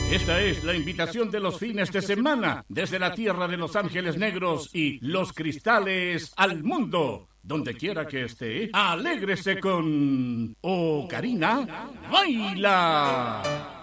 Esta es la invitación de los fines de semana desde la tierra de Los Ángeles Negros y Los Cristales al mundo. Donde quiera que esté, alégrese con Ocarina Baila.